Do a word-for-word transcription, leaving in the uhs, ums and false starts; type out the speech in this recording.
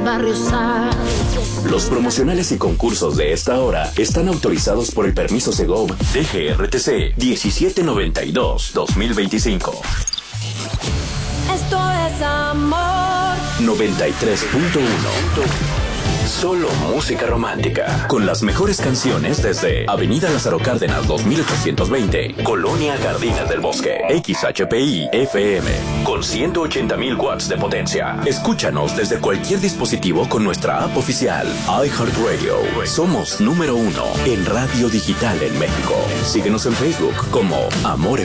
barrio Sal. Los promocionales y concursos de esta hora están autorizados por el permiso Segov D G R T C diecisiete noventa y dos dos mil veinticinco. Esto es amor. noventa y tres punto uno. Solo música romántica. Con las mejores canciones desde Avenida Lázaro Cárdenas dos mil ochocientos veinte, Colonia Jardines del Bosque. X H P I F M con ciento ochenta mil watts de potencia. Escúchanos desde cualquier dispositivo con nuestra app oficial iHeartRadio. Somos número uno en radio digital en México. Síguenos en Facebook como Amor